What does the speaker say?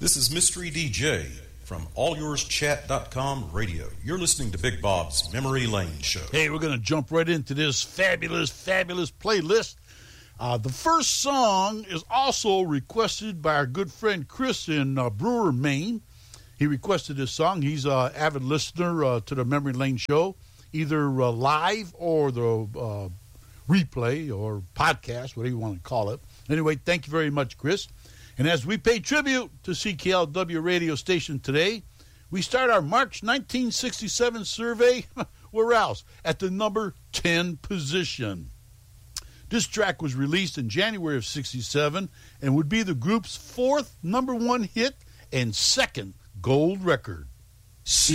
This is Mystery DJ from AllYoursChat.com radio. You're listening to Big Bob's Memory Lane Show. Hey, we're going to jump right into this fabulous playlist. The first song is also requested by our good friend Chris in Brewer, Maine. He requested this song. He's an avid listener to the Memory Lane Show, either live or the replay or podcast, whatever you want to call it. Anyway, thank you very much, Chris. And as we pay tribute to CKLW radio station today, we start our March 1967 survey, where else? At the number 10 position. This track was released in January of 67 and would be the group's fourth number one hit and second gold record.